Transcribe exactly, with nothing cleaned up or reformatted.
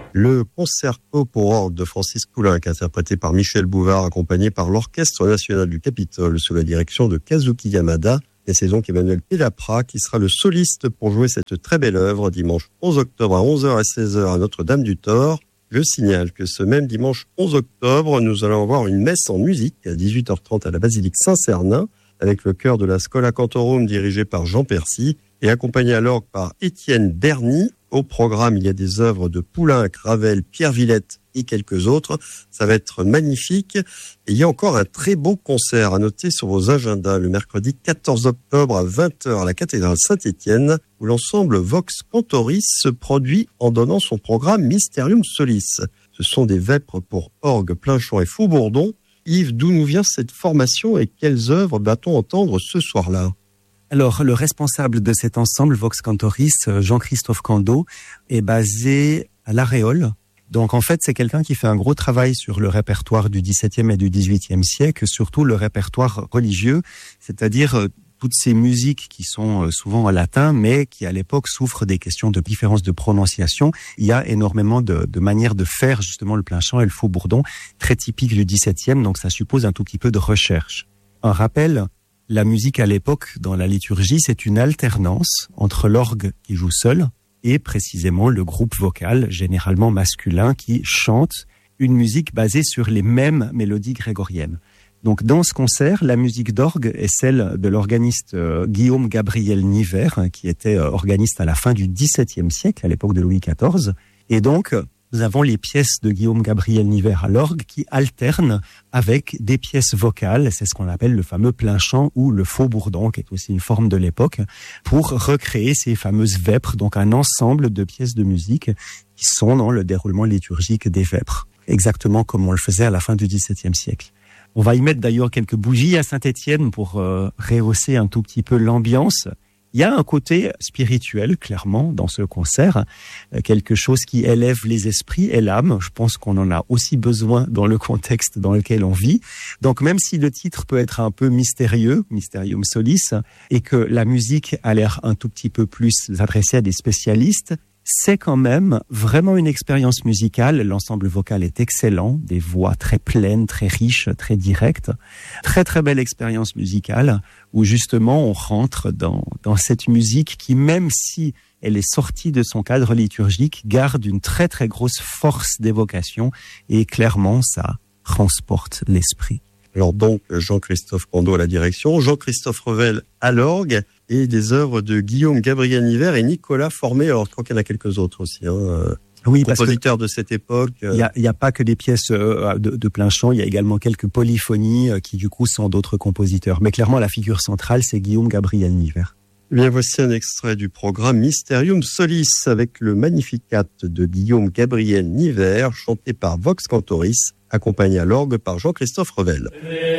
Le concerto pour orgue de Francis Poulenc, interprété par Michel Bouvard, accompagné par l'Orchestre national du Capitole sous la direction de Kazuki Yamada. Et c'est donc Emmanuel Pelapra qui sera le soliste pour jouer cette très belle œuvre dimanche onze octobre à onze heures et seize heures à Notre-Dame-du-Thor. Je signale que ce même dimanche onze octobre, nous allons avoir une messe en musique à dix-huit heures trente à la basilique Saint-Cernin avec le chœur de la Schola Cantorum dirigé par Jean Percy et accompagné à l'orgue par Étienne Berny. Au programme, il y a des œuvres de Poulenc, Ravel, Pierre Villette et quelques autres. Ça va être magnifique. Et il y a encore un très beau concert à noter sur vos agendas le mercredi quatorze octobre à vingt heures à la cathédrale Saint-Étienne où l'ensemble Vox Cantoris se produit en donnant son programme Mysterium Solis. Ce sont des vêpres pour orgue, plainchant et faux-bourdon. Yves, d'où nous vient cette formation et quelles œuvres va-t-on entendre ce soir-là ? Alors, le responsable de cet ensemble, Vox Cantoris, Jean-Christophe Cando, est basé à La Réole. Donc, en fait, c'est quelqu'un qui fait un gros travail sur le répertoire du dix-septième et du dix-huitième siècle, surtout le répertoire religieux, c'est-à-dire toutes ces musiques qui sont souvent en latin, mais qui, à l'époque, souffrent des questions de différence de prononciation. Il y a énormément de, de manières de faire, justement, le plain chant et le faux-bourdon, très typique du dix-septième, donc ça suppose un tout petit peu de recherche. Un rappel... La musique à l'époque, dans la liturgie, c'est une alternance entre l'orgue qui joue seul et précisément le groupe vocal, généralement masculin, qui chante une musique basée sur les mêmes mélodies grégoriennes. Donc dans ce concert, la musique d'orgue est celle de l'organiste euh, Guillaume Gabriel Niver, hein, qui était euh, organiste à la fin du dix-septième siècle, à l'époque de Louis quatorze. Et donc... Nous avons les pièces de Guillaume Gabriel Niver à l'orgue qui alternent avec des pièces vocales. C'est ce qu'on appelle le fameux plain chant ou le faux-bourdon, qui est aussi une forme de l'époque, pour recréer ces fameuses vêpres, donc un ensemble de pièces de musique qui sont dans le déroulement liturgique des vêpres, exactement comme on le faisait à la fin du dix-septième siècle. On va y mettre d'ailleurs quelques bougies à Saint-Étienne pour euh, rehausser un tout petit peu l'ambiance. Il y a un côté spirituel, clairement, dans ce concert, quelque chose qui élève les esprits et l'âme. Je pense qu'on en a aussi besoin dans le contexte dans lequel on vit. Donc, même si le titre peut être un peu mystérieux, Mysterium Solis, et que la musique a l'air un tout petit peu plus adressée à des spécialistes, c'est quand même vraiment une expérience musicale. L'ensemble vocal est excellent, des voix très pleines, très riches, très directes. Très très belle expérience musicale où justement on rentre dans, dans cette musique qui, même si elle est sortie de son cadre liturgique, garde une très très grosse force d'évocation et clairement ça transporte l'esprit. Alors donc, Jean-Christophe Cando à la direction, Jean-Christophe Revel à l'orgue et des œuvres de Guillaume Gabriel Niver et Nicolas Formé. Alors, je crois qu'il y en a quelques autres aussi, hein. Oui, compositeurs de cette époque. Il n'y a, y a pas que des pièces de, de plein chant, il y a également quelques polyphonies qui du coup sont d'autres compositeurs. Mais clairement, la figure centrale, c'est Guillaume Gabriel Niver. Eh bien, voici un extrait du programme Mysterium Solis avec le Magnificat de Guillaume Gabriel Niver, chanté par Vox Cantoris, accompagné à l'orgue par Jean-Christophe Revel.